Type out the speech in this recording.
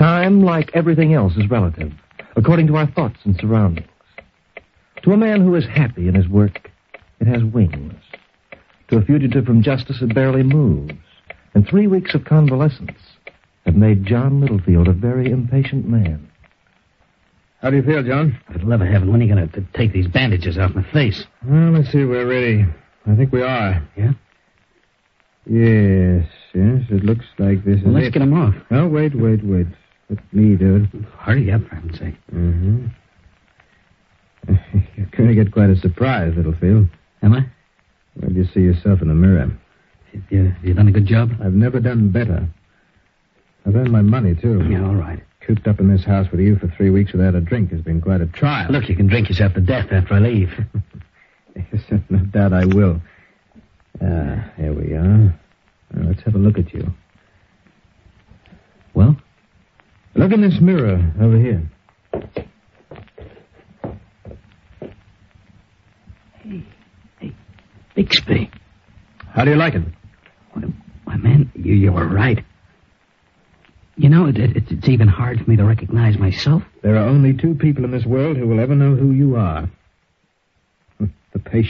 Time, like everything else, is relative, according to our thoughts and surroundings. To a man who is happy in his work, it has wings. To a fugitive from justice, it barely moves. And 3 weeks of convalescence have made John Littlefield a very impatient man. How do you feel, John? For the love of heaven, when are you going to take these bandages off my face? Well, let's see if we're ready. I think we are. Yeah? Yes, it looks like this is Let's get them off. Oh, wait. Let me do it. Hurry up, for heaven's sake. Mm-hmm. You're going to get quite a surprise, Littlefield. Am I? When you see yourself in the mirror. Have you done a good job? I've never done better. I've earned my money, too. Yeah, all right. Cooped up in this house with you for 3 weeks without a drink has been quite a trial. Look, you can drink yourself to death after I leave. Yes, no doubt I will. Here we are. Now, let's have a look at you. Well? Look in this mirror over here. Hey, Bixby. How do you like it? Why, man, you were right. You know, it's even hard for me to recognize myself. There are only 2 people in this world who will ever know who you are. The patient.